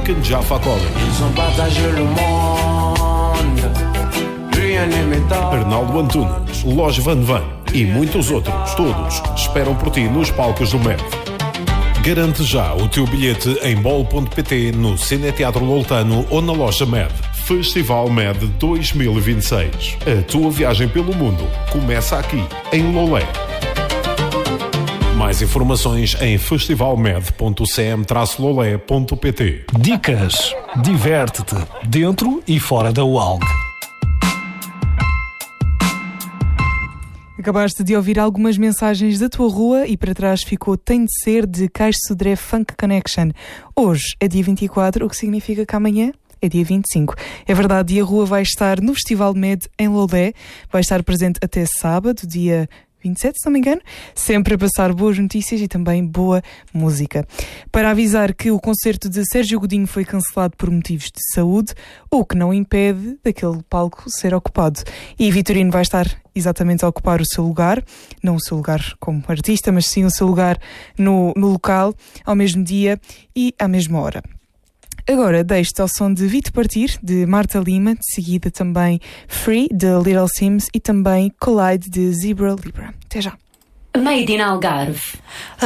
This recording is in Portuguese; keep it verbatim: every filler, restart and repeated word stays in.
Weekend Jaffa College. Ils ont partagé le monde. Rien n'imitant. Arnaldo Antunes, Loja Van Van e muitos outros, todos esperam por ti nos palcos do M E D. Garante já o teu bilhete em bol ponto pt, no Cineteatro Loltano ou na loja M E D. Festival M E D dois mil e vinte e seis. A tua viagem pelo mundo começa aqui, em Lolé. Mais informações em festival med ponto c m traço lolé ponto p t. Dicas. Diverte-te, dentro e fora da U A L G. Acabaste de ouvir algumas mensagens da tua rua e para trás ficou Tem de Ser, de Caixo Sodré Funk Connection. Hoje é dia vinte e quatro, o que significa que amanhã é dia vinte e cinco. É verdade, e a rua vai estar no Festival M E D em Lolé. Vai estar presente até sábado, dia vinte e sete, se não me engano, sempre a passar boas notícias e também boa música. Para avisar que o concerto de Sérgio Godinho foi cancelado por motivos de saúde, o que não impede daquele palco ser ocupado. E Vitorino vai estar exatamente a ocupar o seu lugar, não o seu lugar como artista, mas sim o seu lugar no, no local, ao mesmo dia e à mesma hora. Agora deixo-te ao som de Vite Partir, de Marta Lima, de seguida também Free, de Little Sims e também Collide, de Zebra Libra. Até já. Made in Algarve.